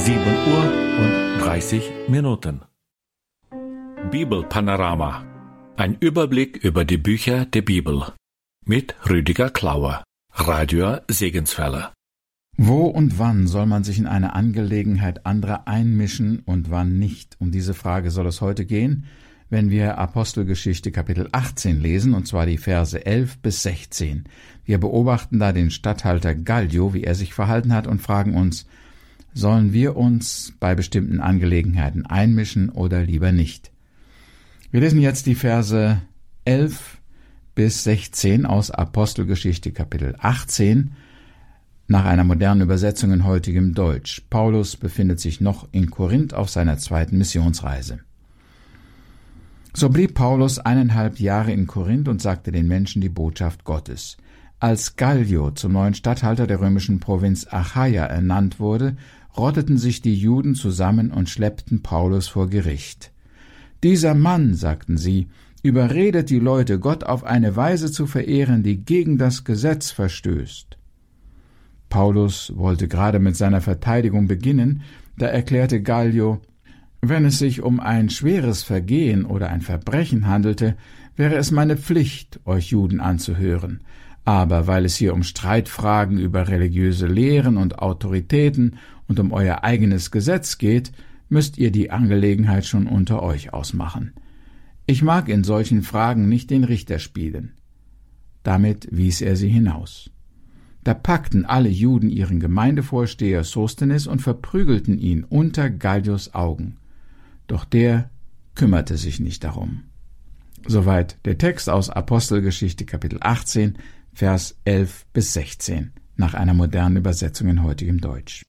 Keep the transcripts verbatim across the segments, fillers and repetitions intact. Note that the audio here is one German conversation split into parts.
sieben Uhr und dreißig Minuten. Bibelpanorama. Ein Überblick über die Bücher der Bibel. Mit Rüdiger Klauer. Radio Segenswelle. Wo und wann soll man sich in eine Angelegenheit anderer einmischen und wann nicht? Um diese Frage soll es heute gehen, wenn wir Apostelgeschichte Kapitel achtzehn lesen, und zwar die Verse elf bis sechzehn. Wir beobachten da den Statthalter Gallio, wie er sich verhalten hat, und fragen uns, sollen wir uns bei bestimmten Angelegenheiten einmischen oder lieber nicht? Wir lesen jetzt die Verse elf bis sechzehn aus Apostelgeschichte Kapitel achtzehn, nach einer modernen Übersetzung in heutigem Deutsch. Paulus befindet sich noch in Korinth auf seiner zweiten Missionsreise. So blieb Paulus eineinhalb Jahre in Korinth und sagte den Menschen die Botschaft Gottes. Als Gallio zum neuen Statthalter der römischen Provinz Achaia ernannt wurde, rotteten sich die Juden zusammen und schleppten Paulus vor Gericht. »Dieser Mann«, sagten sie, »überredet die Leute, Gott auf eine Weise zu verehren, die gegen das Gesetz verstößt.« Paulus wollte gerade mit seiner Verteidigung beginnen, da erklärte Gallio, wenn es sich um ein schweres Vergehen oder ein Verbrechen handelte, wäre es meine Pflicht, euch Juden anzuhören. Aber weil es hier um Streitfragen über religiöse Lehren und Autoritäten und um euer eigenes Gesetz geht, müsst ihr die Angelegenheit schon unter euch ausmachen. Ich mag in solchen Fragen nicht den Richter spielen. Damit wies er sie hinaus. Da packten alle Juden ihren Gemeindevorsteher Sosthenes und verprügelten ihn unter Gallios Augen. Doch der kümmerte sich nicht darum. Soweit der Text aus Apostelgeschichte Kapitel achtzehn, Vers elf bis sechzehn, nach einer modernen Übersetzung in heutigem Deutsch.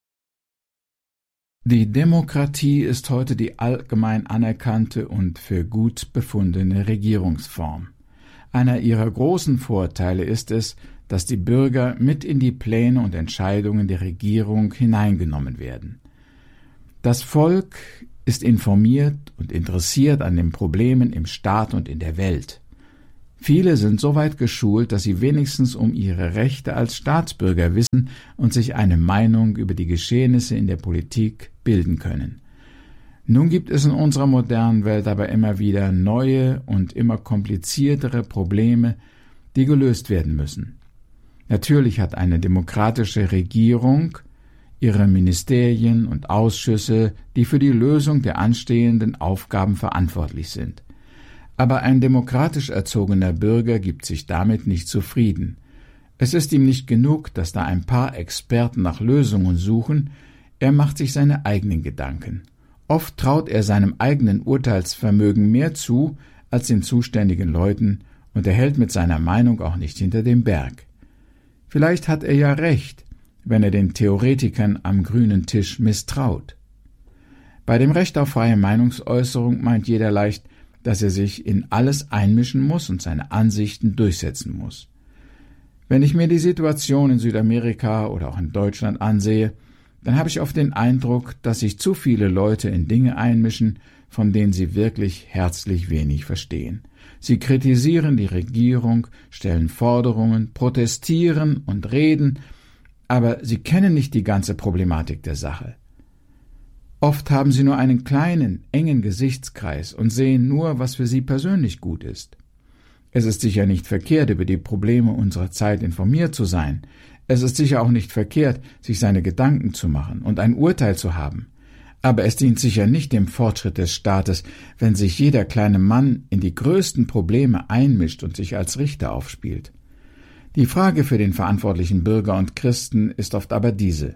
Die Demokratie ist heute die allgemein anerkannte und für gut befundene Regierungsform. Einer ihrer großen Vorteile ist es, dass die Bürger mit in die Pläne und Entscheidungen der Regierung hineingenommen werden. Das Volk ist informiert und interessiert an den Problemen im Staat und in der Welt. Viele sind so weit geschult, dass sie wenigstens um ihre Rechte als Staatsbürger wissen und sich eine Meinung über die Geschehnisse in der Politik bilden können. Nun gibt es in unserer modernen Welt aber immer wieder neue und immer kompliziertere Probleme, die gelöst werden müssen. Natürlich hat eine demokratische Regierung ihre Ministerien und Ausschüsse, die für die Lösung der anstehenden Aufgaben verantwortlich sind. Aber ein demokratisch erzogener Bürger gibt sich damit nicht zufrieden. Es ist ihm nicht genug, dass da ein paar Experten nach Lösungen suchen, er macht sich seine eigenen Gedanken. Oft traut er seinem eigenen Urteilsvermögen mehr zu als den zuständigen Leuten und er hält mit seiner Meinung auch nicht hinter dem Berg. Vielleicht hat er ja recht, wenn er den Theoretikern am grünen Tisch misstraut. Bei dem Recht auf freie Meinungsäußerung meint jeder leicht, dass er sich in alles einmischen muss und seine Ansichten durchsetzen muss. Wenn ich mir die Situation in Südamerika oder auch in Deutschland ansehe, dann habe ich oft den Eindruck, dass sich zu viele Leute in Dinge einmischen, von denen sie wirklich herzlich wenig verstehen. Sie kritisieren die Regierung, stellen Forderungen, protestieren und reden, aber sie kennen nicht die ganze Problematik der Sache. Oft haben sie nur einen kleinen, engen Gesichtskreis und sehen nur, was für sie persönlich gut ist. Es ist sicher nicht verkehrt, über die Probleme unserer Zeit informiert zu sein. Es ist sicher auch nicht verkehrt, sich seine Gedanken zu machen und ein Urteil zu haben. Aber es dient sicher nicht dem Fortschritt des Staates, wenn sich jeder kleine Mann in die größten Probleme einmischt und sich als Richter aufspielt. Die Frage für den verantwortlichen Bürger und Christen ist oft aber diese: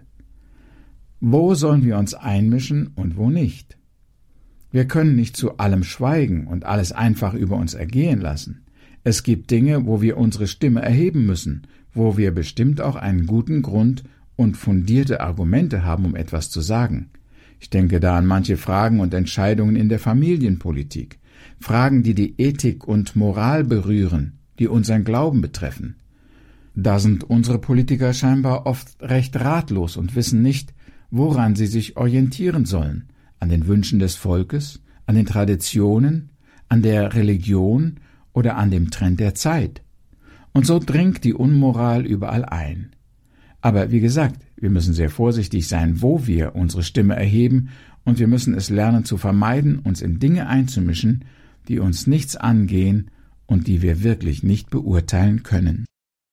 Wo sollen wir uns einmischen und wo nicht? Wir können nicht zu allem schweigen und alles einfach über uns ergehen lassen. Es gibt Dinge, wo wir unsere Stimme erheben müssen, wo wir bestimmt auch einen guten Grund und fundierte Argumente haben, um etwas zu sagen. Ich denke da an manche Fragen und Entscheidungen in der Familienpolitik, Fragen, die die Ethik und Moral berühren, die unseren Glauben betreffen. Da sind unsere Politiker scheinbar oft recht ratlos und wissen nicht, woran sie sich orientieren sollen, an den Wünschen des Volkes, an den Traditionen, an der Religion oder an dem Trend der Zeit. Und so dringt die Unmoral überall ein. Aber wie gesagt, wir müssen sehr vorsichtig sein, wo wir unsere Stimme erheben, und wir müssen es lernen zu vermeiden, uns in Dinge einzumischen, die uns nichts angehen und die wir wirklich nicht beurteilen können.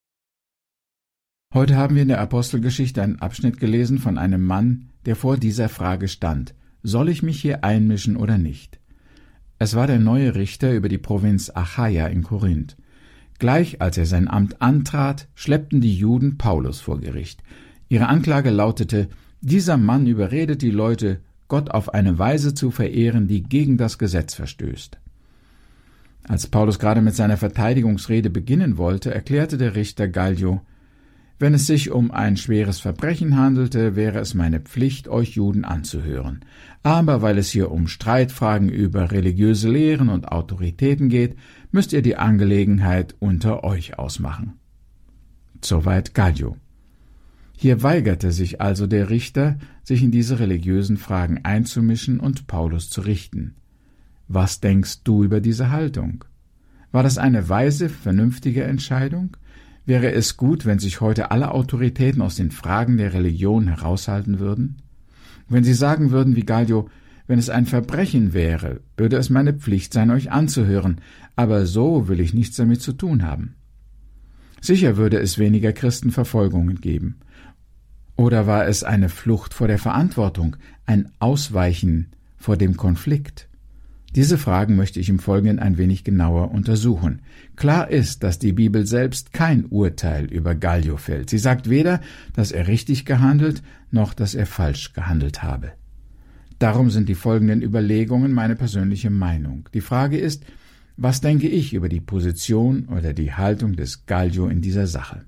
Heute haben wir in der Apostelgeschichte einen Abschnitt gelesen von einem Mann, der vor dieser Frage stand: Soll ich mich hier einmischen oder nicht? Es war der neue Richter über die Provinz Achaia in Korinth. Gleich als er sein Amt antrat, schleppten die Juden Paulus vor Gericht. Ihre Anklage lautete: Dieser Mann überredet die Leute, Gott auf eine Weise zu verehren, die gegen das Gesetz verstößt. Als Paulus gerade mit seiner Verteidigungsrede beginnen wollte, erklärte der Richter Gallio: Wenn es sich um ein schweres Verbrechen handelte, wäre es meine Pflicht, euch Juden anzuhören. Aber weil es hier um Streitfragen über religiöse Lehren und Autoritäten geht, müsst ihr die Angelegenheit unter euch ausmachen. Soweit Gallio. Hier weigerte sich also der Richter, sich in diese religiösen Fragen einzumischen und Paulus zu richten. Was denkst du über diese Haltung? War das eine weise, vernünftige Entscheidung? Wäre es gut, wenn sich heute alle Autoritäten aus den Fragen der Religion heraushalten würden? Wenn sie sagen würden wie Gallio: Wenn es ein Verbrechen wäre, würde es meine Pflicht sein, euch anzuhören, aber so will ich nichts damit zu tun haben. Sicher würde es weniger Christenverfolgungen geben. Oder war es eine Flucht vor der Verantwortung, ein Ausweichen vor dem Konflikt? Diese Fragen möchte ich im Folgenden ein wenig genauer untersuchen. Klar ist, dass die Bibel selbst kein Urteil über Gallio fällt. Sie sagt weder, dass er richtig gehandelt, noch dass er falsch gehandelt habe. Darum sind die folgenden Überlegungen meine persönliche Meinung. Die Frage ist: Was denke ich über die Position oder die Haltung des Gallio in dieser Sache?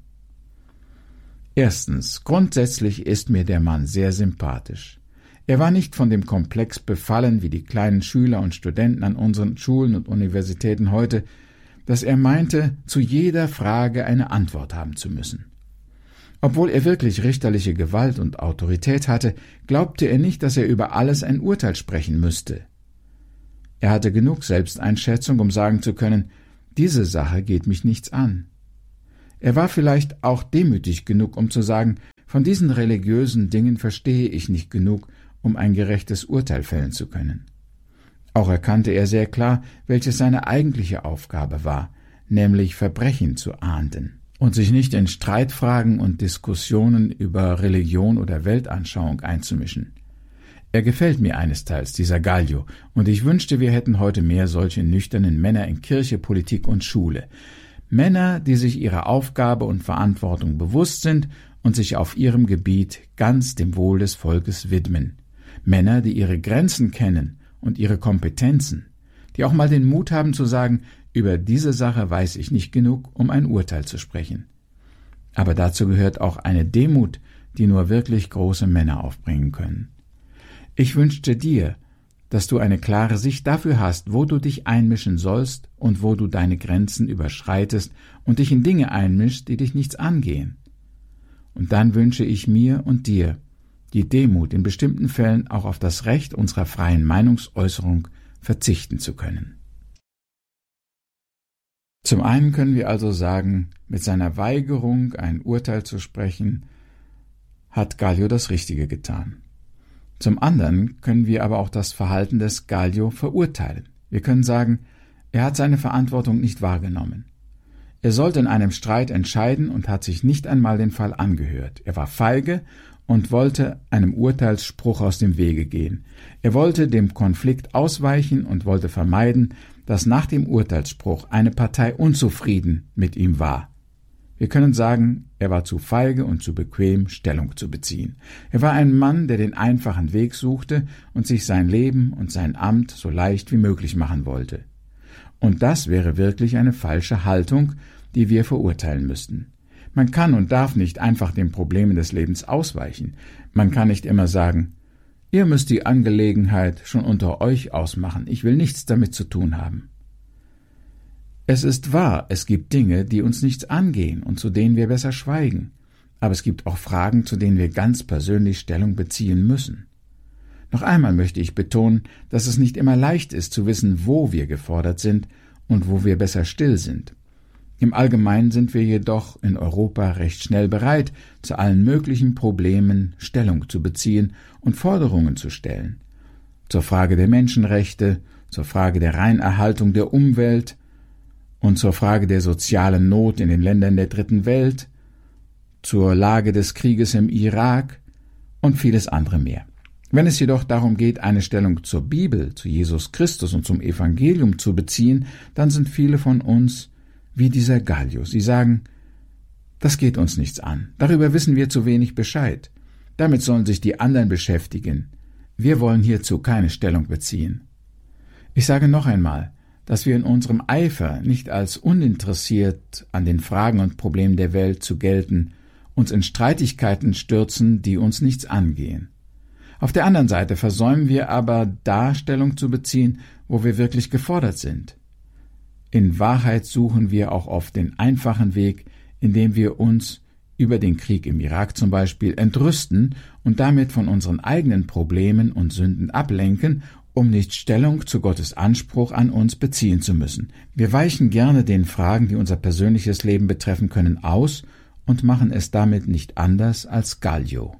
Erstens, grundsätzlich ist mir der Mann sehr sympathisch. Er war nicht von dem Komplex befallen wie die kleinen Schüler und Studenten an unseren Schulen und Universitäten heute, dass er meinte, zu jeder Frage eine Antwort haben zu müssen. Obwohl er wirklich richterliche Gewalt und Autorität hatte, glaubte er nicht, dass er über alles ein Urteil sprechen müsste. Er hatte genug Selbsteinschätzung, um sagen zu können: Diese Sache geht mich nichts an. Er war vielleicht auch demütig genug, um zu sagen: Von diesen religiösen Dingen verstehe ich nicht genug, um ein gerechtes Urteil fällen zu können. Auch erkannte er sehr klar, welches seine eigentliche Aufgabe war, nämlich Verbrechen zu ahnden und sich nicht in Streitfragen und Diskussionen über Religion oder Weltanschauung einzumischen. Er gefällt mir einesteils, dieser Gallio, und ich wünschte, wir hätten heute mehr solche nüchternen Männer in Kirche, Politik und Schule. Männer, die sich ihrer Aufgabe und Verantwortung bewusst sind und sich auf ihrem Gebiet ganz dem Wohl des Volkes widmen. Männer, die ihre Grenzen kennen und ihre Kompetenzen, die auch mal den Mut haben zu sagen: Über diese Sache weiß ich nicht genug, um ein Urteil zu sprechen. Aber dazu gehört auch eine Demut, die nur wirklich große Männer aufbringen können. Ich wünschte dir, dass du eine klare Sicht dafür hast, wo du dich einmischen sollst und wo du deine Grenzen überschreitest und dich in Dinge einmischst, die dich nichts angehen. Und dann wünsche ich mir und dir die Demut, in bestimmten Fällen auch auf das Recht unserer freien Meinungsäußerung verzichten zu können. Zum einen können wir also sagen, mit seiner Weigerung, ein Urteil zu sprechen, hat Gallio das Richtige getan. Zum anderen können wir aber auch das Verhalten des Gallio verurteilen. Wir können sagen, er hat seine Verantwortung nicht wahrgenommen. Er sollte in einem Streit entscheiden und hat sich nicht einmal den Fall angehört. Er war feige und wollte einem Urteilsspruch aus dem Wege gehen. Er wollte dem Konflikt ausweichen und wollte vermeiden, dass nach dem Urteilsspruch eine Partei unzufrieden mit ihm war. Wir können sagen, er war zu feige und zu bequem, Stellung zu beziehen. Er war ein Mann, der den einfachen Weg suchte und sich sein Leben und sein Amt so leicht wie möglich machen wollte. Und das wäre wirklich eine falsche Haltung, die wir verurteilen müssten. Man kann und darf nicht einfach den Problemen des Lebens ausweichen. Man kann nicht immer sagen: Ihr müsst die Angelegenheit schon unter euch ausmachen, ich will nichts damit zu tun haben. Es ist wahr, es gibt Dinge, die uns nichts angehen und zu denen wir besser schweigen, aber es gibt auch Fragen, zu denen wir ganz persönlich Stellung beziehen müssen. Noch einmal möchte ich betonen, dass es nicht immer leicht ist zu wissen, wo wir gefordert sind und wo wir besser still sind. Im Allgemeinen sind wir jedoch in Europa recht schnell bereit, zu allen möglichen Problemen Stellung zu beziehen und Forderungen zu stellen. Zur Frage der Menschenrechte, zur Frage der Reinerhaltung der Umwelt und zur Frage der sozialen Not in den Ländern der Dritten Welt, zur Lage des Krieges im Irak und vieles andere mehr. Wenn es jedoch darum geht, eine Stellung zur Bibel, zu Jesus Christus und zum Evangelium zu beziehen, dann sind viele von uns wie dieser Gallio. Sie sagen, das geht uns nichts an. Darüber wissen wir zu wenig Bescheid. Damit sollen sich die anderen beschäftigen. Wir wollen hierzu keine Stellung beziehen. Ich sage noch einmal, dass wir in unserem Eifer, nicht als uninteressiert an den Fragen und Problemen der Welt zu gelten, uns in Streitigkeiten stürzen, die uns nichts angehen. Auf der anderen Seite versäumen wir aber, da Stellung zu beziehen, wo wir wirklich gefordert sind. In Wahrheit suchen wir auch oft den einfachen Weg, indem wir uns über den Krieg im Irak zum Beispiel entrüsten und damit von unseren eigenen Problemen und Sünden ablenken, um nicht Stellung zu Gottes Anspruch an uns beziehen zu müssen. Wir weichen gerne den Fragen, die unser persönliches Leben betreffen können, aus und machen es damit nicht anders als Gallio.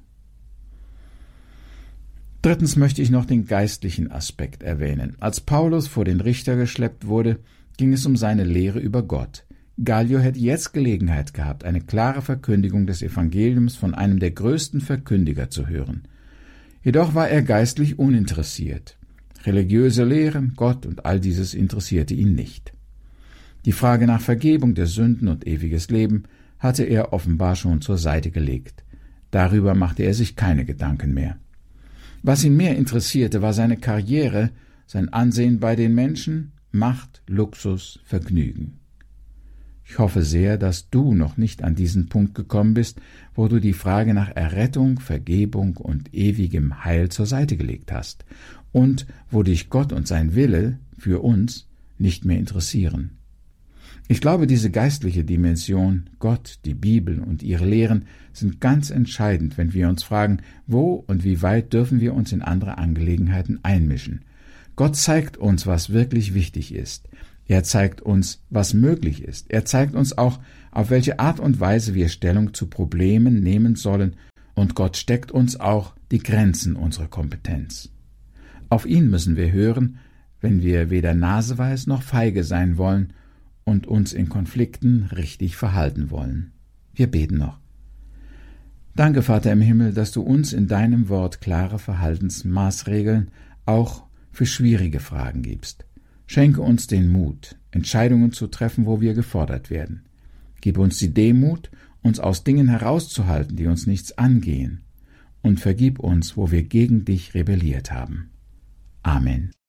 Drittens möchte ich noch den geistlichen Aspekt erwähnen. Als Paulus vor den Richter geschleppt wurde, ging es um seine Lehre über Gott. Gallio hätte jetzt Gelegenheit gehabt, eine klare Verkündigung des Evangeliums von einem der größten Verkündiger zu hören. Jedoch war er geistlich uninteressiert. Religiöse Lehren, Gott und all dieses interessierte ihn nicht. Die Frage nach Vergebung der Sünden und ewiges Leben hatte er offenbar schon zur Seite gelegt. Darüber machte er sich keine Gedanken mehr. Was ihn mehr interessierte, war seine Karriere, sein Ansehen bei den Menschen, Macht, Luxus, Vergnügen. Ich hoffe sehr, dass du noch nicht an diesen Punkt gekommen bist, wo du die Frage nach Errettung, Vergebung und ewigem Heil zur Seite gelegt hast und wo dich Gott und sein Wille für uns nicht mehr interessieren. Ich glaube, diese geistliche Dimension, Gott, die Bibel und ihre Lehren sind ganz entscheidend, wenn wir uns fragen, wo und wie weit dürfen wir uns in andere Angelegenheiten einmischen. Gott zeigt uns, was wirklich wichtig ist. Er zeigt uns, was möglich ist. Er zeigt uns auch, auf welche Art und Weise wir Stellung zu Problemen nehmen sollen, und Gott steckt uns auch die Grenzen unserer Kompetenz. Auf ihn müssen wir hören, wenn wir weder naseweis noch feige sein wollen und uns in Konflikten richtig verhalten wollen. Wir beten noch. Danke, Vater im Himmel, dass du uns in deinem Wort klare Verhaltensmaßregeln auch für schwierige Fragen gibst. Schenke uns den Mut, Entscheidungen zu treffen, wo wir gefordert werden. Gib uns die Demut, uns aus Dingen herauszuhalten, die uns nichts angehen, und vergib uns, wo wir gegen dich rebelliert haben. Amen.